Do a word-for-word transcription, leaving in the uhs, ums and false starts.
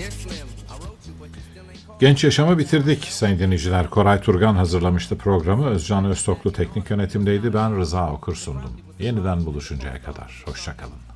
Genç Yaşam'ı bitirdik sayın dinleyiciler. Koray Turgan hazırlamıştı programı. Özcan Öztoklu teknik yönetimdeydi. Ben Rıza Okur sundum. Yeniden buluşuncaya kadar. Hoşça kalın.